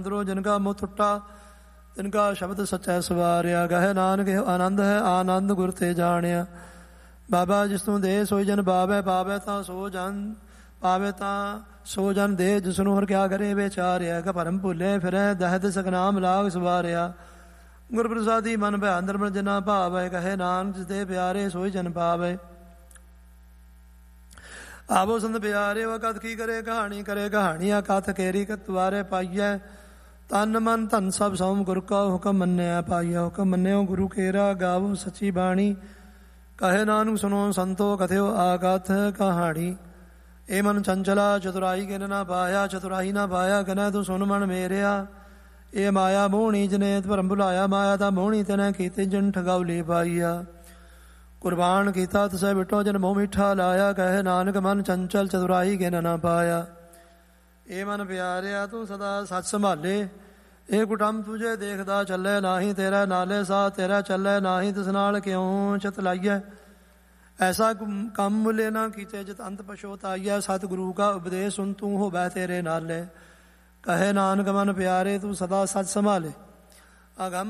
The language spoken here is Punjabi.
ਅੰਦਰੋਂ ਜਿਨਕਾ ਮੂੰਹ ਟੁੱਟਾ ਤਿਨਕਾ ਸ਼ਬਦ ਸੱਚੈ ਸਵਾਰਿਆ। ਗਹਿ ਨਾਨਕ ਆਨੰਦ ਹੈ ਆਨੰਦ ਗੁਰ ਤੇ ਜਾਣਿਆ। ਬਾਬਾ ਜਿਸ ਨੂੰ ਦੇ ਸੋਈ ਜਨ ਪਾਵੈ, ਪਾਵੈ ਤਾਂ ਸੋ ਜਨ ਪਾਵੈ ਤਾਂ ਸੋ ਜਨ ਦੇ, ਜਿਸਨੂੰ ਹਰ ਕਿਆ ਕਰੇ ਵਿਚਾਰਿਆ। ਕਿ ਭਰਮ ਭੁੱਲੇ ਫਿਰੈ ਦਹਿਦ ਸਖਨਾਮ ਲਾਗ ਸਵਾਰਿਆ। ਗੁਰ ਪ੍ਰਸਾਦੀ ਮਨ ਭੈ ਅੰਦਰ ਜਨਾ ਭਾਵੈ। ਕਹੇ ਨਾਨਕ ਜਿਸ ਦੇ ਪਿਆਰੇ ਸੋਈ ਜਨ ਪਾਵੈ। ਆਵੋ ਸੰਤ ਪਿਆਰੇ ਉਹ ਕਥ ਕੀ ਕਰੇ ਕਹਾਣੀ, ਕਰੇ ਕਹਾਣੀਆਂ ਕਥ ਕੇਰੀ ਕਤਵਾਰੇ ਪਾਈਐ। ਤਨ ਮਨ ਧਨ ਸਭ ਸੋਮ ਗੁਰ ਕਾ ਹੁਕਮ ਮੰਨਿਆ ਪਾਈਆ। ਹੁਕਮ ਮੰਨਿਓ ਗੁਰੂ ਕੇਰਾ ਗਾਵੋ ਸੱਚੀ ਬਾਣੀ। ਕਹੇ ਨਾਨਕ ਸੁਨੋ ਸੰਤੋ ਕਥਿਓ ਆਗਤ ਕਹਾਣੀ। ਇਹ ਮਨ ਚੰਚਲਾ ਚਤੁਰਾਈ ਕਿਨ ਨਾ ਪਾਇਆ, ਚਤੁਰਾਈ ਨਾ ਪਾਇਆ ਕਿਨੈ ਤੂੰ ਸੁਨ ਮਨ ਮੇਰਿਆ। ਇਹ ਮਾਇਆ ਮੋਹਣੀ ਜਨੇ ਭਰਮ ਭੁਲਾਇਆ, ਮਾਇਆ ਤਾਂ ਮੋਹਣੀ ਤੈਨੇ ਕੀਤੀ ਜਿਨ ਠਗਾਉਲੀ ਪਾਈਆ। ਕੁਰਬਾਨ ਕੀਤਾ ਤੁਸੈ ਬਿਟੋ ਜਨ ਮੋਹ ਮਿੱਠਾ ਲਾਇਆ। ਕਹੇ ਨਾਨਕ ਮਨ ਚੰਚਲ ਚਤੁਰਾਈ ਕਿਨ ਨਾ ਪਾਇਆ। ਇਹ ਮਨ ਪਿਆਰਿਆ ਤੂੰ ਸਦਾ ਸੱਚ ਸੰਭਾਲੇ। ਇਹ ਕੁਟੰਬ ਤੁਝੇ ਦੇਖਦਾ ਚੱਲੇ ਨਾਹੀ, ਤੇਰਾ ਨਾਲੇ ਸਾਹ ਤੇਰਾ ਚੱਲੇ ਨਾਹੀ। ਤਿਸ ਨਾਲ ਕਿਉਂ ਚਿਤ ਲਾਈਐ, ਐਸਾ ਕੰਮ ਮੁਲੇ ਨਾ ਕੀਤੇ ਜਿਤ ਅੰਤ ਪਛੋਤਾਈਐ। ਸਤਿਗੁਰੂ ਕਾ ਉਪਦੇਸ਼ ਸੁਨ ਤੂੰ ਹੋਵੈ ਤੇਰੇ ਨਾਲੇ। ਕਹੇ ਨਾਨਕ ਮਨ ਪਿਆਰੇ ਤੂੰ ਸਦਾ ਸੱਚ ਸੰਭਾਲੇ। ਅਗੰਮ